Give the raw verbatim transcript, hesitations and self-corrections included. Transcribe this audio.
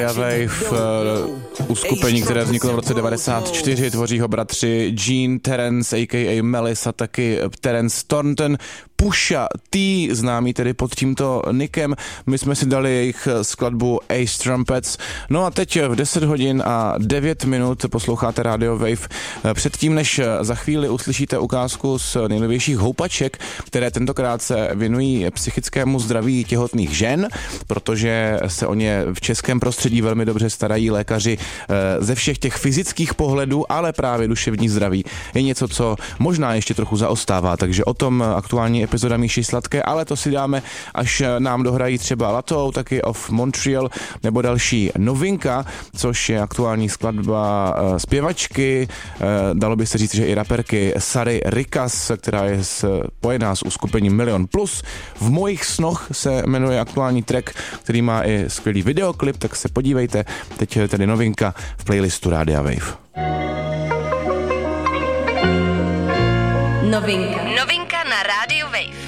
Wave, uh, uskupení, které vzniklo v roce devadesát čtyři, tvoří ho bratři Gene, Terence, a k a. Melissa, taky Terence Thornton, Pusha T, známý tedy pod tímto nickem. My jsme si dali jejich skladbu Ace Trumpets. No a teď v deset hodin a devět minut posloucháte Radio Wave. Předtím, než za chvíli uslyšíte ukázku z nejnovějších houpaček, které tentokrát se věnují psychickému zdraví těhotných žen, protože se o ně v českém prostředí velmi dobře starají lékaři ze všech těch fyzických pohledů, ale právě duševní zdraví je něco, co možná ještě trochu zaostává, takže o tom aktuální epizoda Míši Sladké, ale to si dáme, až nám dohrají třeba Latou, taky Of Montreal, nebo další novinka, což je aktuální skladba zpěvačky, dalo by se říct, že i raperky Sary Rikas, která je spojená s uskupením Milion Plus. V mojich snoch se jmenuje aktuální track, který má i skvělý videoklip, tak se podívejte, teď tedy novinka v playlistu Rádia Wave. Novinka. Novinka na Rádiu Wave.